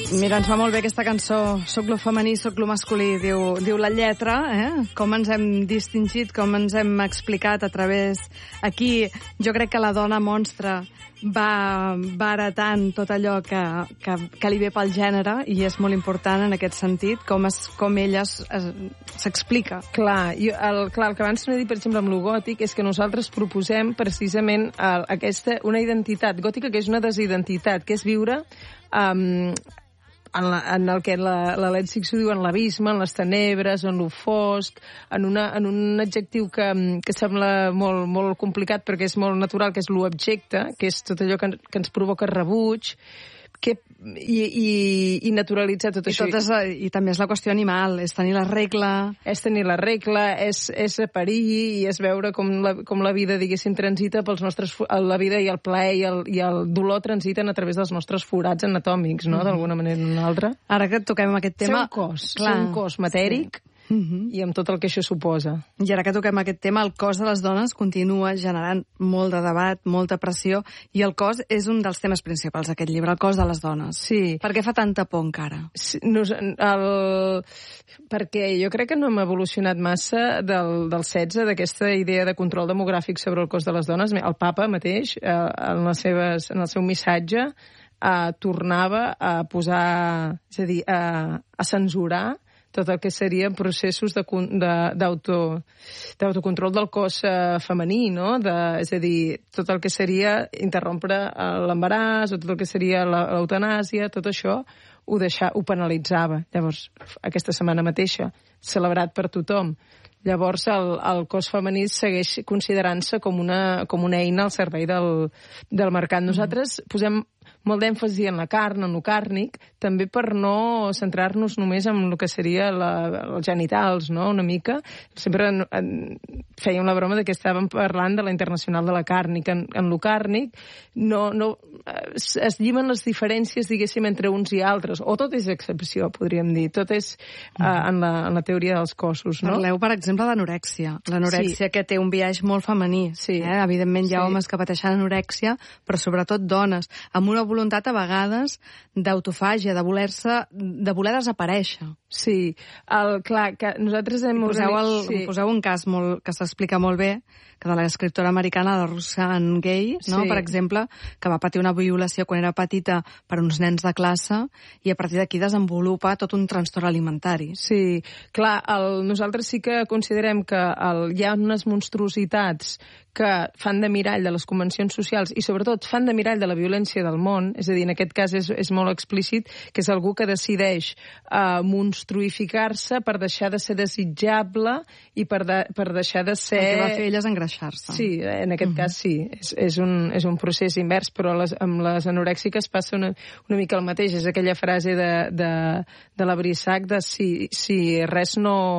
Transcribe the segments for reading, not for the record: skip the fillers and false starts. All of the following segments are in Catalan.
Mira, ens va molt bé aquesta cançó, Soc lo femení, soc lo masculí, diu la lletra, com ens hem distingit, com ens hem explicat a través... Aquí jo crec que la dona monstre va heretant tot allò que li ve pel gènere i és molt important en aquest sentit, com ella s'explica. Clar, el que abans no he dit, per exemple, amb lo gòtic, és que nosaltres proposem precisament una identitat gòtica que és una desidentitat, que és viure en el que la Leipzig ho diu, en l'abisme, en les tenebres, en lo fosc, en un adjectiu que sembla molt, molt complicat perquè és molt natural, que és lo abjecte, que és tot allò que ens provoca rebuig, i naturalitzar tot això. I també és la qüestió animal, és tenir la regla... És tenir la regla, és parir i és veure com la vida, diguéssim, transita pels nostres... La vida i el plaer i el dolor transiten a través dels nostres forats anatòmics, no?, d'alguna manera o una altra. Ara que toquem aquest tema... Ser un cos matèric... Sí. I amb tot el que això suposa. I ara que toquem aquest tema, el cos de les dones continua generant molt de debat, molta pressió, i el cos és un dels temes principals d'aquest llibre, el cos de les dones. Sí. Per què fa tanta por encara? Sí, perquè jo crec que no hem evolucionat massa del 16, d'aquesta idea de control demogràfic sobre el cos de les dones. El papa mateix, en el seu missatge, tornava a posar, és a dir, a censurar tot el que serien processos d'autocontrol del cos femení, no? És a dir, tot el que seria interrompre l'embaràs o tot el que seria l'eutanàsia, tot això ho penalitzava. Llavors, aquesta setmana mateixa, celebrat per tothom. Llavors, el cos femení segueix considerant-se com una eina al servei del mercat. Nosaltres posem molt d'èmfasi en la carn, en lo càrnic, també per no centrar-nos només en el que seria els genitals, no?, una mica. Sempre fèiem la broma de que estàvem parlant de la Internacional de la Carn, i que en lo càrnic es llimen les diferències, diguéssim, entre uns i altres, o tot és excepció, podríem dir, tot és en la teoria dels cossos, no? Parleu, per exemple, d'anorèxia. L'anorèxia, sí, que té un biaix molt femení. Sí. Evidentment hi ha homes que pateixen anorèxia, però sobretot dones, amb una voluntat a vegades d'autofàgia, de voler desaparèixer. Sí, clar, que nosaltres hem... Poseu un cas que s'explica molt bé, que de l'escriptora americana, la Roxane Gay, no? Sí. Per exemple, que va patir una violació quan era petita per uns nens de classe i a partir d'aquí desenvolupa tot un trastorn alimentari. Sí, clar, nosaltres sí que considerem que hi ha unes monstruositats que fan de mirall de les convencions socials i sobretot fan de mirall de la violència del món, és a dir, en aquest cas és molt explícit que és algú que decideix monstruificar-se per deixar de ser desitjable i per deixar de ser... El que va fer ella és engreixar-se. Sí, en aquest cas sí, és un procés invers, però amb les anorèxiques passa una mica el mateix, és aquella frase de la Brissac de si res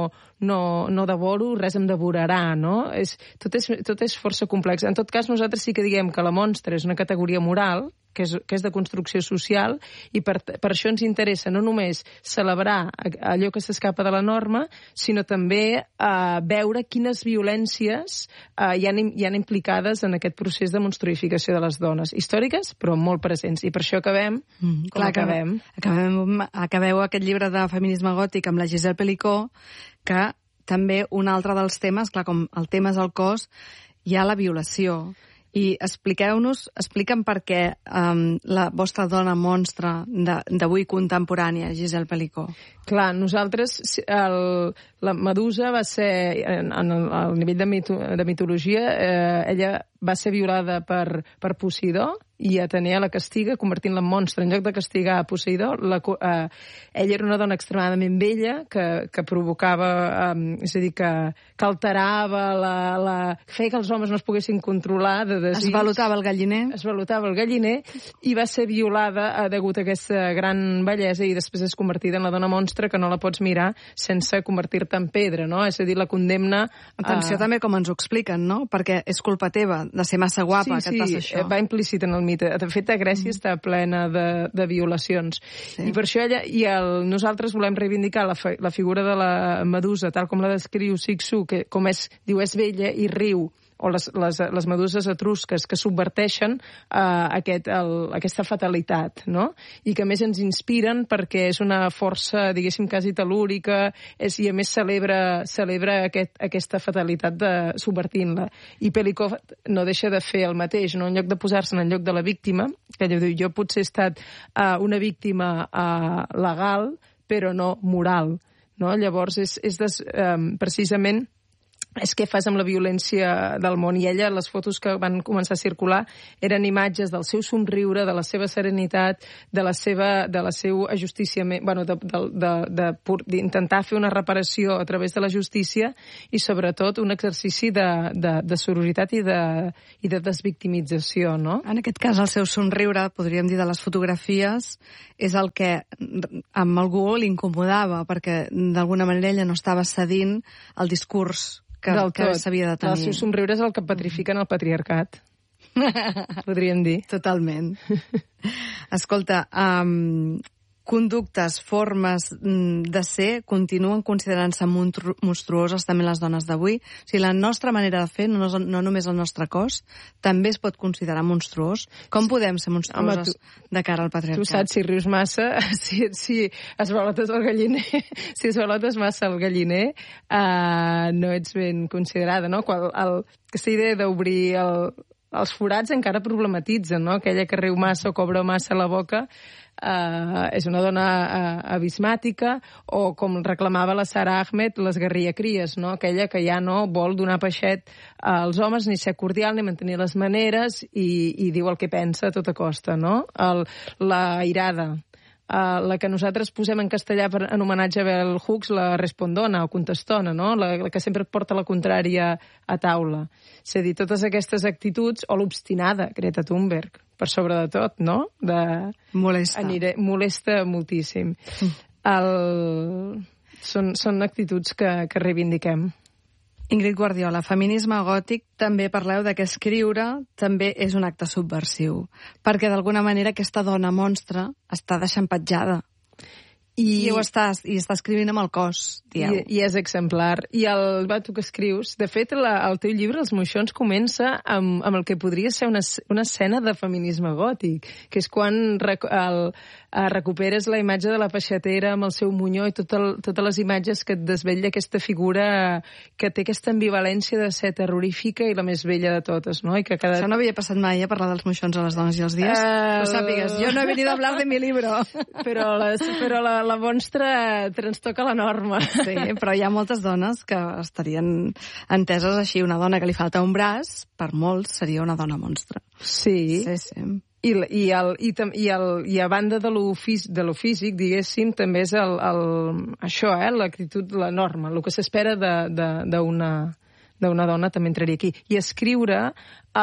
no devoro, res em devorarà, no? Tot és força complex. En tot cas, nosaltres sí que diguem que la monstra és una categoria moral, que és de construcció social, i per això ens interessa no només celebrar allò que s'escapa de la norma, sinó també veure quines violències hi han implicades en aquest procés de monstruificació de les dones, històriques, però molt presents. I per això acabem com acabem. Acabeu aquest llibre de feminisme gòtic amb la Gisèle Pelicot, que també un altre dels temes, clar, com el tema és el cos, hi ha la violació. I explica'm per què la vostra dona monstre d'avui contemporània, Gisèle Pelicot. Clar, nosaltres, la Medusa va ser, al nivell de mitologia, ella va ser violada per Poseidó, i Atenea la castiga convertint-la en monstre. En lloc de castigar a Poseidó, ella era una dona extremadament vella que provocava, és a dir, que alterava, feia que els homes no es poguessin controlar de desig. Es valutava el galliner. I va ser violada degut a aquesta gran bellesa i després és convertida en la dona monstre que no la pots mirar sense convertir-te en pedra, no? És a dir, la condemna... Atenció també com ens ho expliquen, no? Perquè és culpa teva de ser massa guapa que et passa això. Sí, va implícit en el mite. De fet, a Grècia està plena de violacions. Sí. I per això nosaltres volem reivindicar la figura de la Medusa, tal com la descriu Cixous, que diu és vella i riu o les meduses etrusques que subverteixen aquesta fatalitat, no? I que a més ens inspiren perquè és una força, diguéssim, quasi telúrica, i a més celebra aquesta fatalitat de subvertint-la. I Pelikov no deixa de fer el mateix, no? En lloc de posar-se en el lloc de la víctima, que jo potser he estat una víctima legal, però no moral. No? Llavors, precisament, és què fas amb la violència del món. I ella, les fotos que van començar a circular, eren imatges del seu somriure, de la seva serenitat, del seu ajusticiament, d'intentar fer una reparació a través de la justícia i, sobretot, un exercici de sororitat i de desvictimització, no? En aquest cas, el seu somriure, podríem dir, de les fotografies, és el que amb algú l'incomodava, perquè d'alguna manera ella no estava cedint al discurs que s'havia de tenir. El seu somriure és el que petrifiquen el patriarcat, podríem dir. Totalment. Escolta, conductes, formes de ser continuen considerant-se monstruoses també les dones d'avui. O sigui, la nostra manera de fer, no només el nostre cos, també es pot considerar monstruós. Com podem ser monstruoses de cara al patriarcat? Tu saps, si rius massa, si esvalotes el galliner, si esvalotes massa el galliner, no ets ben considerada, no? Aquesta idea d'obrir els forats encara problematitzen, no? Aquella que riu massa o cobra massa la boca és una dona abismàtica, o com reclamava la Sara Ahmed, les guerrillacries, no? Aquella que ja no vol donar peixet als homes, ni ser cordial, ni mantenir les maneres, i diu el que pensa a tota costa, no? La irada, la que nosaltres posem en castellà en homenatge a Bell Hooks, la respondona o contestona, no? La que sempre porta la contrària a taula. És a dir, totes aquestes actituds, o l'obstinada, Greta Thunberg, per sobre de tot, no? Molesta. Molesta moltíssim. Són actituds que reivindiquem. Ingrid Guardiola, feminisme gòtic, també parleu de que escriure també és un acte subversiu, perquè d'alguna manera aquesta dona monstre està deixant petjada. I està escrivint amb el cos, dieu. I és exemplar. I tu que escrius, de fet, el teu llibre, Els moixons, comença amb el que podria ser una escena de feminisme gòtic, que és quan recuperes la imatge de la peixatera amb el seu monyó i totes les imatges que et desvetlla aquesta figura que té aquesta ambivalència de ser terrorífica i la més bella de totes, no? Això no havia passat mai, parlar dels moixons a les dones i els dies. Ho sàpigues, jo no he venido a hablar de mi libro. Però la monstra transtoca la norma. Sí, però hi ha moltes dones que estarien enteses així. Una dona que li falta un braç, per molts, seria una dona monstre. Sí. Sí. I a banda de lo físic, diguéssim, també és això, l'actitud, la norma, el que s'espera d'una dona també entraria aquí. I escriure,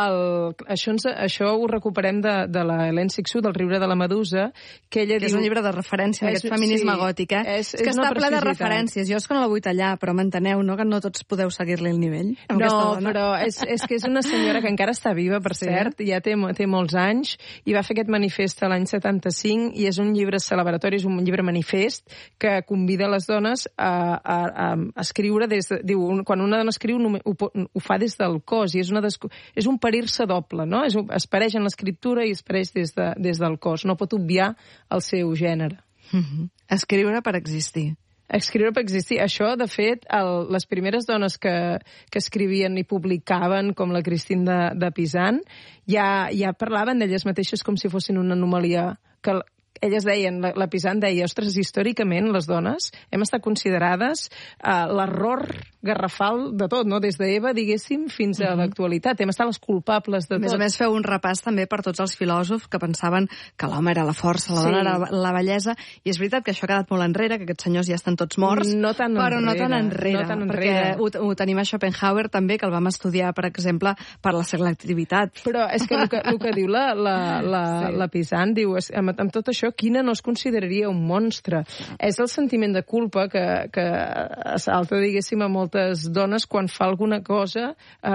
això ho recuperem de la Hélène Cixous, del Riure de la Medusa, que ella diu... És un llibre de referència, aquest feminisme gòtic, És que està ple de referències. Jo és que no la vull tallar, però m'enteneu, no?, que no tots podeu seguir-li el nivell. No, però és que és una senyora que encara està viva, per cert, ja té molts anys, i va fer aquest manifest l'any 75, i és un llibre celebratori, és un llibre manifest, que convida les dones a escriure diu, quan una dona escriu ho fa des del cos, i és un parir-se doble, no? Es pareix en l'escriptura i es pareix des del cos. No pot obviar el seu gènere. Escriure per existir. Escriure per existir. Això, de fet, les primeres dones que escrivien i publicaven, com la Christine de Pizan, ja parlaven d'elles mateixes com si fossin una anomalia, que elles deien, la Pizan deia, ostres, històricament les dones hem estat considerades l'error garrafal de tot, no? Des d'Eva, diguéssim, fins a l'actualitat. Hem estat les culpables de tot. A més feu un repàs també per tots els filòsofs que pensaven que l'home era la força, la dona era la bellesa, i és veritat que això ha quedat molt enrere, que aquests senyors ja estan tots morts, no tan enrere, perquè ho tenim a Schopenhauer també, que el vam estudiar, per exemple, per la selectivitat. Però és que el que diu la Pizan, diu, amb tot això, quina no es consideraria un monstre? És el sentiment de culpa que assalta, diguéssim, a moltes dones quan fa alguna cosa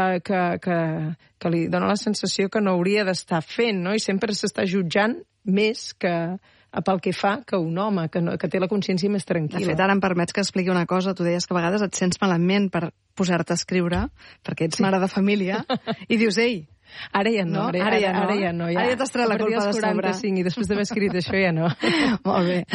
que li dona la sensació que no hauria d'estar fent, no? I sempre s'està jutjant més que pel que fa que un home, que té la consciència més tranquil·la. De fet, ara em permets que expliqui una cosa. Tu deies que a vegades et sents malament per posar-te a escriure, perquè ets mare de família, i dius, ei, ara ja no. Ara ja t'has tret la culpa de sobre. I després d'haver escrit això ja no. Molt bé.